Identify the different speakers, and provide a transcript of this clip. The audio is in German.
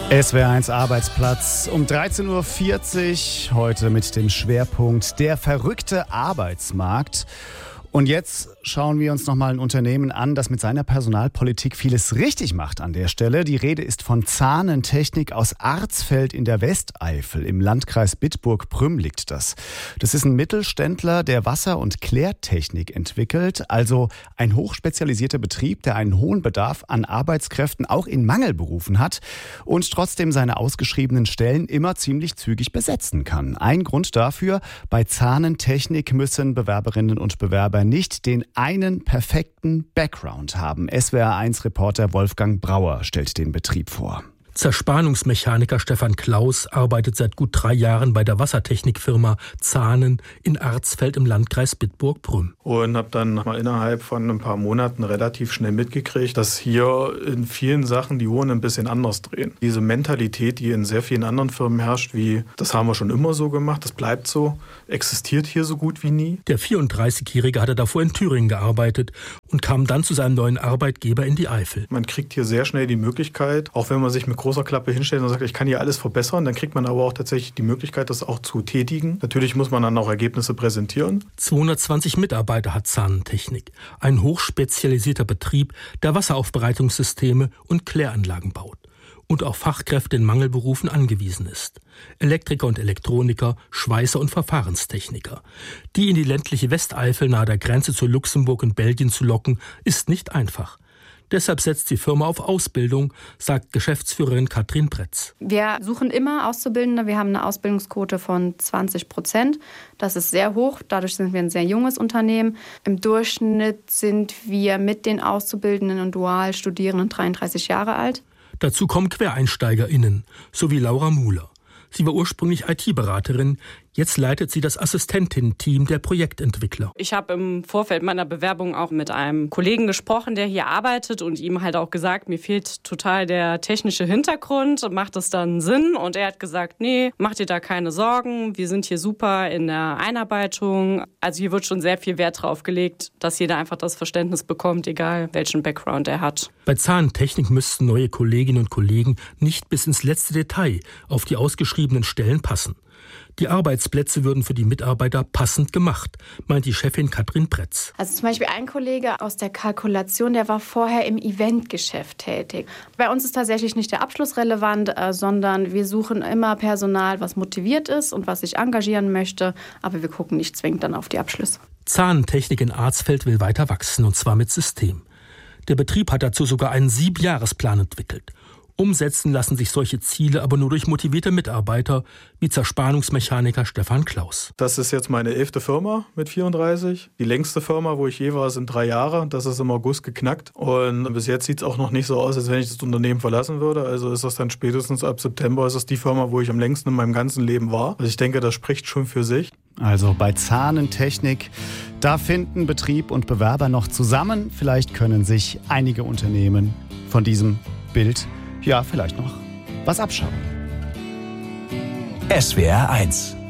Speaker 1: SWR1 Arbeitsplatz um 13.40 Uhr, heute mit dem Schwerpunkt der verrückte Arbeitsmarkt. Und jetzt schauen wir uns nochmal ein Unternehmen an, das mit seiner Personalpolitik vieles richtig macht an der Stelle. Die Rede ist von Zahnentechnik aus Arzfeld in der Westeifel. Im Landkreis Bitburg-Prüm liegt das. Das ist ein Mittelständler, der Wasser- und Klärtechnik entwickelt. Also ein hochspezialisierter Betrieb, der einen hohen Bedarf an Arbeitskräften auch in Mangelberufen hat und trotzdem seine ausgeschriebenen Stellen immer ziemlich zügig besetzen kann. Ein Grund dafür: bei Zahnentechnik müssen Bewerberinnen und Bewerber nicht den einen perfekten Background haben. SWR1-Reporter Wolfgang Brauer stellt den Betrieb vor.
Speaker 2: Zerspannungsmechaniker Stefan Klaus arbeitet seit gut 3 Jahren bei der Wassertechnikfirma Zahnen in Arzfeld im Landkreis Bitburg-Prüm.
Speaker 3: Und habe dann mal innerhalb von ein paar Monaten relativ schnell mitgekriegt, dass hier in vielen Sachen die Uhren ein bisschen anders drehen. Diese Mentalität, die in sehr vielen anderen Firmen herrscht, wie das haben wir schon immer so gemacht, das bleibt so, existiert hier so gut wie nie.
Speaker 2: Der 34-Jährige hatte davor in Thüringen gearbeitet und kam dann zu seinem neuen Arbeitgeber in die Eifel.
Speaker 3: Man kriegt hier sehr schnell die Möglichkeit, auch wenn man sich mit großer Klappe hinstellt und sagt, ich kann hier alles verbessern, dann kriegt man aber auch tatsächlich die Möglichkeit, das auch zu tätigen. Natürlich muss man dann auch Ergebnisse präsentieren.
Speaker 2: 220 Mitarbeiter hat Zahnentechnik, ein hochspezialisierter Betrieb, der Wasseraufbereitungssysteme und Kläranlagen baut und auf Fachkräfte in Mangelberufen angewiesen ist. Elektriker und Elektroniker, Schweißer und Verfahrenstechniker. Die in die ländliche Westeifel nahe der Grenze zu Luxemburg und Belgien zu locken, ist nicht einfach. Deshalb setzt die Firma auf Ausbildung, sagt Geschäftsführerin Katrin Bretz.
Speaker 4: Wir suchen immer Auszubildende. Wir haben eine Ausbildungsquote von 20%. Das ist sehr hoch. Dadurch sind wir ein sehr junges Unternehmen. Im Durchschnitt sind wir mit den Auszubildenden und Dualstudierenden 33 Jahre alt.
Speaker 2: Dazu kommen QuereinsteigerInnen, so wie Laura Muhler. Sie war ursprünglich IT-Beraterin, jetzt leitet sie das Assistentinnen-Team der Projektentwickler.
Speaker 5: Ich habe im Vorfeld meiner Bewerbung auch mit einem Kollegen gesprochen, der hier arbeitet und ihm halt auch gesagt, mir fehlt total der technische Hintergrund, macht das dann Sinn? Und er hat gesagt, nee, mach dir da keine Sorgen, wir sind hier super in der Einarbeitung. Also hier wird schon sehr viel Wert drauf gelegt, dass jeder einfach das Verständnis bekommt, egal welchen Background er hat.
Speaker 2: Bei Zahntechnik müssten neue Kolleginnen und Kollegen nicht bis ins letzte Detail auf die ausgeschriebenen Stellen passen. Die Arbeitsplätze würden für die Mitarbeiter passend gemacht, meint die Chefin Katrin Bretz.
Speaker 4: Also zum Beispiel ein Kollege aus der Kalkulation, der war vorher im Eventgeschäft tätig. Bei uns ist tatsächlich nicht der Abschluss relevant, sondern wir suchen immer Personal, was motiviert ist und was sich engagieren möchte. Aber wir gucken nicht zwingend dann auf die Abschlüsse.
Speaker 2: Zahntechnik in Arzfeld will weiter wachsen, und zwar mit System. Der Betrieb hat dazu sogar einen 7-Jahresplan entwickelt. Umsetzen lassen sich solche Ziele aber nur durch motivierte Mitarbeiter, wie Zerspannungsmechaniker Stefan Klaus.
Speaker 3: Das ist jetzt meine 11. Firma mit 34. Die längste Firma, wo ich je war, sind 3 Jahre. Das ist im August geknackt. Und bis jetzt sieht es auch noch nicht so aus, als wenn ich das Unternehmen verlassen würde. Also ist das dann spätestens ab September, ist das die Firma, wo ich am längsten in meinem ganzen Leben war. Also ich denke, das spricht schon für sich.
Speaker 1: Also bei Zahnentechnik, da finden Betrieb und Bewerber noch zusammen. Vielleicht können sich einige Unternehmen von diesem Bild vielleicht noch was abschauen.
Speaker 6: SWR1